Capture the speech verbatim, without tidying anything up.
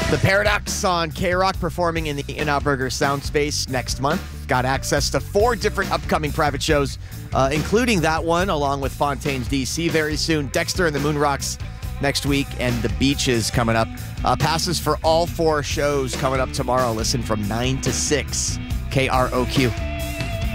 The Paradox on K-Rock performing in the In-Out Burger Soundspace next month. Got access to four different upcoming private shows, uh, including that one along with Fontaine's D C very soon. Dexter and the Moon Rocks next week, and The Beaches coming up. Uh, passes for all four shows coming up tomorrow. Listen from nine to six. K R O Q.